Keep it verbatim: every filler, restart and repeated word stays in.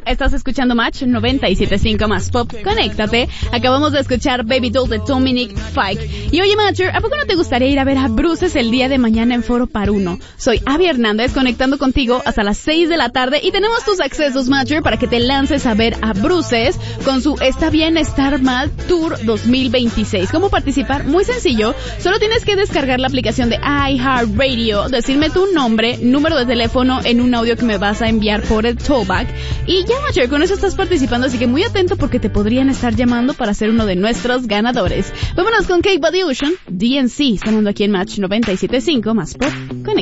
Estás escuchando Match noventa y siete punto cinco más Pop. Conéctate. Acabamos de escuchar Baby Doll de Dominic Fike. Y oye, Matcher, ¿a poco no te gustaría ir a ver a Bruces el día de mañana en Foro Paruno? Soy Abby Hernández, conectando contigo hasta las seis de la tarde y tenemos tus accesos, Matcher, para que te lances a ver a Bruces con su Está Bien Estar Mal Tour dos mil veintiséis. ¿Cómo participar? Muy sencillo. Solo tienes que descargar la aplicación de iHeartRadio, decirme tu nombre, número de teléfono en un audio que me vas a enviar por el Tollback. Y ya, Matcher, con eso estás participando, así que muy atento porque te podrían estar llamando para ser uno de nuestros ganadores. Vámonos con Kate Body Ocean, D N C, sonando aquí en Match noventa y siete punto cinco más Pop. Conecta.